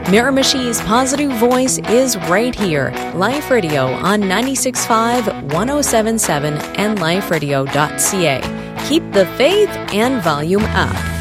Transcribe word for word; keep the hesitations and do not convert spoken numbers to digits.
Miramichi's positive voice is right here. Life Radio on ninety-six point five, one oh seven point seven, and life radio dot c a. Keep the faith and volume up.